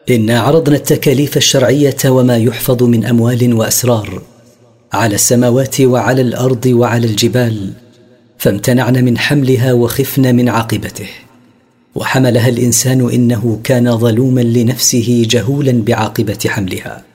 إنا عرضنا التكاليف الشرعية وما يحفظ من أموال وأسرار على السماوات وعلى الأرض وعلى الجبال، فامتنعن من حملها وخفن من عاقبته. وحملها الإنسان إنه كان ظلوما لنفسه جهولا بعاقبة حملها.